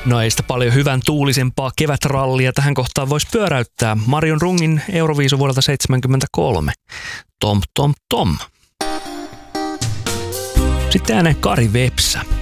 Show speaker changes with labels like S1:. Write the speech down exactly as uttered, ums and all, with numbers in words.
S1: No ei sitä paljon hyvän tuulisempaa kevätrallia tähän kohtaan voisi pyöräyttää. Marion Rungin Euroviisu vuodelta seitsemänkymmentäkolme. Tom, tom, tom. Sitten ääneen Kari Vepsä.